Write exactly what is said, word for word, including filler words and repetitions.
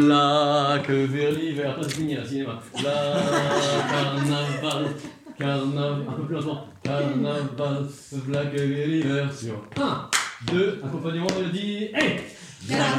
Là que vers l'hiver, pas fini là, cinéma. Là, carnaval, carnaval, un peu plus lentement. Carnaval, là que vers l'hiver sur un, deux, accompagnement mélodie, et